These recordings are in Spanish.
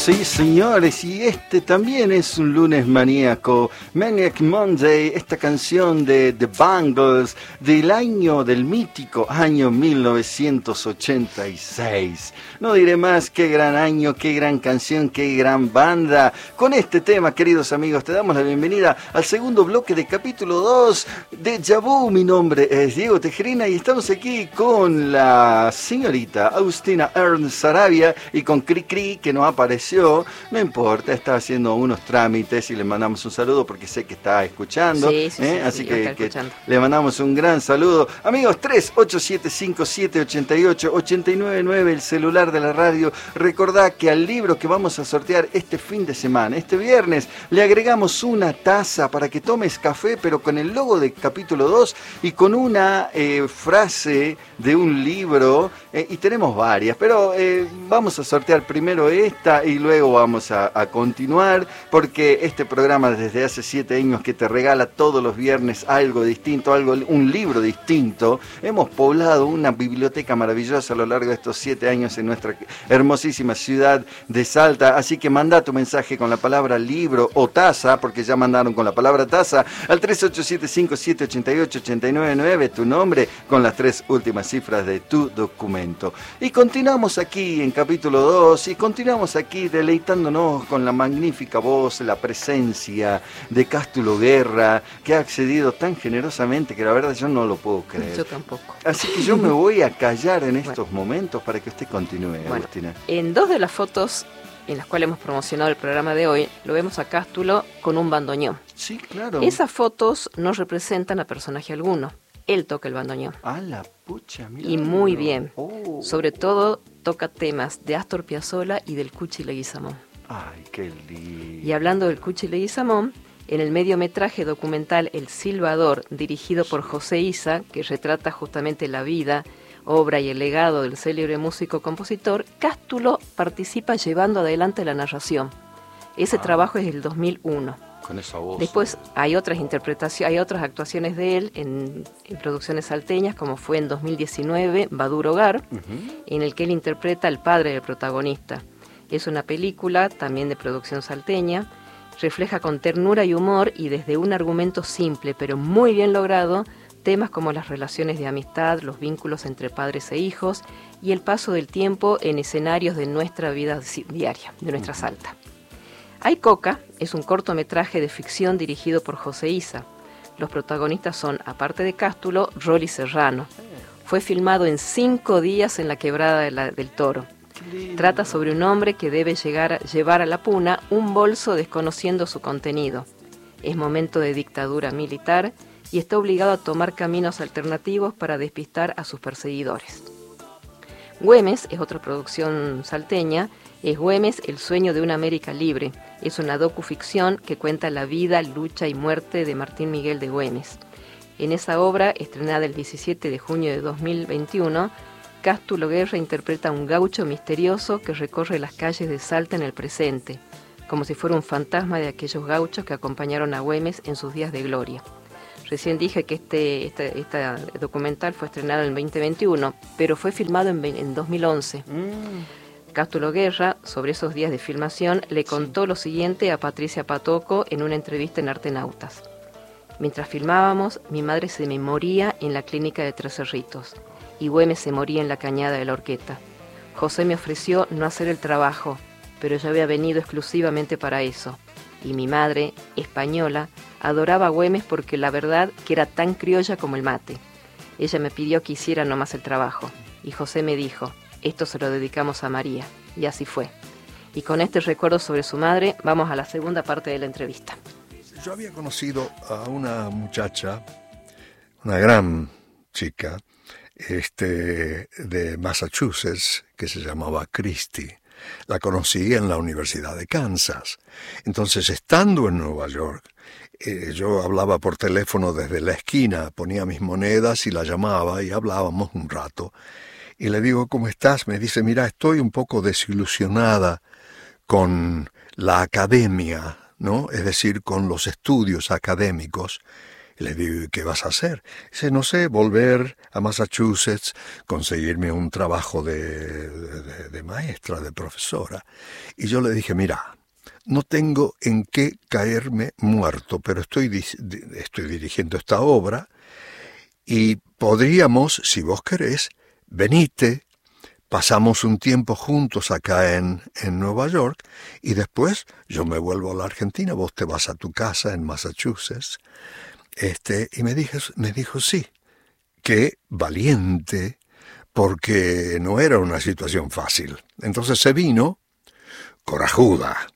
Sí, señores, y este también es un lunes maníaco. Maniac Monday, esta canción de The Bangles del mítico año 1986. No diré más, qué gran año, qué gran canción, qué gran banda. Con este tema, queridos amigos, te damos la bienvenida al segundo bloque de capítulo 2 de Déjà Vu. Mi nombre es Diego Tejerina y estamos aquí con la señorita Agustina Ernst Sarabia y con Cri Cri, que no apareció. No importa, está haciendo unos trámites y le mandamos un saludo porque sé que está escuchando. Sí, así que le mandamos un gran saludo. Amigos, 3875788899, el celular de la radio. Recordá que al libro que vamos a sortear este fin de semana, este viernes, le agregamos una taza para que tomes café, pero con el logo de capítulo 2 y con una frase de un libro. Y tenemos varias, pero vamos a sortear primero esta y luego vamos a continuar, porque este programa desde hace 7 años que te regala todos los viernes algo distinto, un libro distinto. Hemos poblado una biblioteca maravillosa a lo largo de estos 7 años en nuestra hermosísima ciudad de Salta, así que manda tu mensaje con la palabra libro o taza, porque ya mandaron con la palabra taza, al 3875788899, tu nombre con las 3 últimas cifras de tu documento. Y continuamos aquí en capítulo 2 y continuamos aquí deleitándonos con la magnífica voz, la presencia de Cástulo Guerra, que ha accedido tan generosamente que la verdad yo no lo puedo creer. Yo tampoco. Así que yo me voy a callar en estos momentos para que usted continúe, Agustina. En 2 de las fotos en las cuales hemos promocionado el programa de hoy, lo vemos a Cástulo con un bandoneón. Sí, claro. Esas fotos no representan a personaje alguno. Él toca el bandoneón. Ah, la pucha, mira. Y muy bien. Sobre todo toca temas de Astor Piazzolla y del Cuchi Leguizamón. Ay, qué lindo. Y hablando del Cuchi Leguizamón, en el mediometraje documental El Silbador, dirigido por José Isa, que retrata justamente la vida, obra y el legado del célebre músico-compositor, Cástulo participa llevando adelante la narración. Ese trabajo es del 2001. Con esa voz. Después hay otras interpretaciones, hay otras actuaciones de él en producciones salteñas, como fue en 2019 Badur Hogar, en el que él interpreta al padre del protagonista. Es una película también de producción salteña, refleja con ternura y humor y desde un argumento simple pero muy bien logrado temas como las relaciones de amistad, los vínculos entre padres e hijos y el paso del tiempo en escenarios de nuestra vida diaria, de nuestra Salta. Hay Coca es un cortometraje de ficción dirigido por José Isa. Los protagonistas son, aparte de Cástulo, Rolly Serrano. Fue filmado en 5 días en la Quebrada del Toro. Trata sobre un hombre que debe llevar a la puna un bolso desconociendo su contenido. Es momento de dictadura militar y está obligado a tomar caminos alternativos para despistar a sus perseguidores. Güemes es otra producción salteña. Es Güemes, el sueño de una América libre. Es una docuficción que cuenta la vida, lucha y muerte de Martín Miguel de Güemes. En esa obra, estrenada el 17 de junio de 2021, Cástulo Guerra interpreta a un gaucho misterioso que recorre las calles de Salta en el presente, como si fuera un fantasma de aquellos gauchos que acompañaron a Güemes en sus días de gloria. Recién dije que este documental fue estrenado en 2021, pero fue filmado en 2011. Cástulo Guerra, sobre esos días de filmación, le contó lo siguiente a Patricia Patoco en una entrevista en Artenautas. Mientras filmábamos, mi madre se me moría en la clínica de Tres Cerritos y Güemes se moría en la cañada de la Horqueta. José me ofreció no hacer el trabajo, pero yo había venido exclusivamente para eso. Y mi madre, española, adoraba a Güemes porque la verdad que era tan criolla como el mate. Ella me pidió que hiciera nomás el trabajo y José me dijo: esto se lo dedicamos a María, y así fue. Y con este recuerdo sobre su madre, vamos a la segunda parte de la entrevista. Yo había conocido a una muchacha, una gran chica, de Massachusetts, que se llamaba Christy. La conocí en la Universidad de Kansas. Entonces, estando en Nueva York, yo hablaba por teléfono desde la esquina, ponía mis monedas y la llamaba y hablábamos un rato. Y le digo, ¿cómo estás? Me dice, mira, estoy un poco desilusionada con la academia, ¿no? Es decir, con los estudios académicos Le digo, ¿qué vas a hacer? Dice, no sé, volver a Massachusetts, conseguirme un trabajo de maestra, de profesora. Y yo le dije, mira, no tengo en qué caerme muerto, pero estoy dirigiendo esta obra y podríamos, si vos querés, venite, pasamos un tiempo juntos acá en Nueva York y después yo me vuelvo a la Argentina, vos te vas a tu casa en Massachusetts. Y me dijo sí, qué valiente, porque no era una situación fácil. Entonces se vino, corajuda,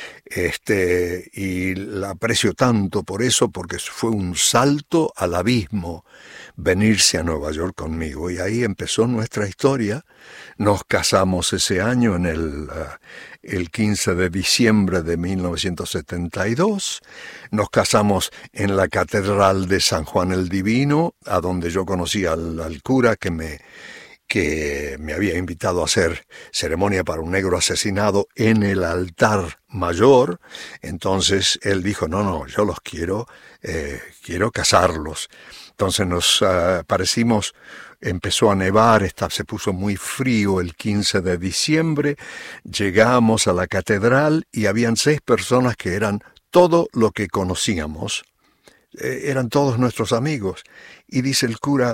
y la aprecio tanto por eso, porque fue un salto al abismo venirse a Nueva York conmigo, y ahí empezó nuestra historia. Nos casamos ese año en el 15 de diciembre de 1972, nos casamos en la Catedral de San Juan el Divino, a donde yo conocí al cura que me había invitado a hacer ceremonia para un negro asesinado en el altar mayor. Entonces él dijo, no, yo los quiero casarlos. Entonces nos parecimos, empezó a nevar, se puso muy frío el 15 de diciembre, llegamos a la catedral y habían 6 personas que eran todo lo que conocíamos, eran todos nuestros amigos. Y dice el cura,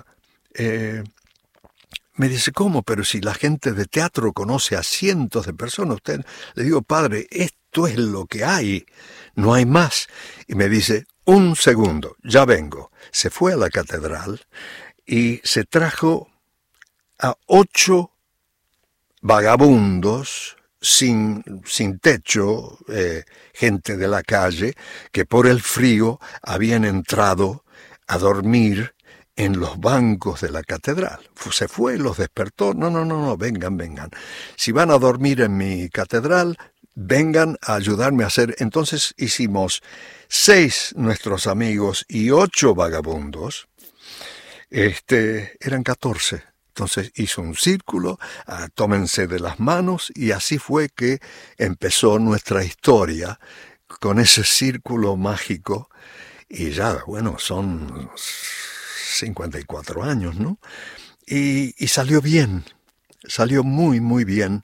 me dice, ¿cómo? Pero si la gente de teatro conoce a cientos de personas, usted, le digo, padre, esto es lo que hay, no hay más. Y me dice, un segundo, ya vengo. Se fue a la catedral y se trajo a 8 vagabundos sin techo, gente de la calle, que por el frío habían entrado a dormir en los bancos de la catedral. Se fue, los despertó, no, vengan. Si van a dormir en mi catedral, vengan a ayudarme a hacer. Entonces hicimos 6 nuestros amigos y 8 vagabundos, eran 14. Entonces hizo un círculo, tómense de las manos, y así fue que empezó nuestra historia, con ese círculo mágico, y ya, bueno, son 54 años, ¿no? Y salió bien, salió muy, muy bien.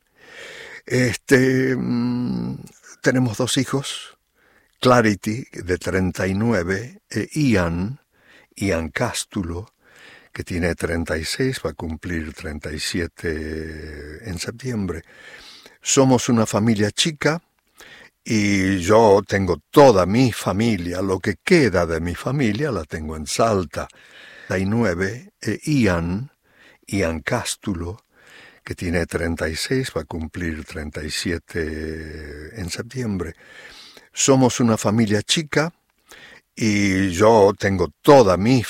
Tenemos 2 hijos, Clarity, de 39, Ian Cástulo, que tiene 36, va a cumplir 37 en septiembre. Somos una familia chica, y yo tengo toda mi familia, lo que queda de mi familia, la tengo en Salta. 39, Ian Cástulo, que tiene 36, va a cumplir 37 en septiembre. Somos una familia chica, y yo tengo toda mi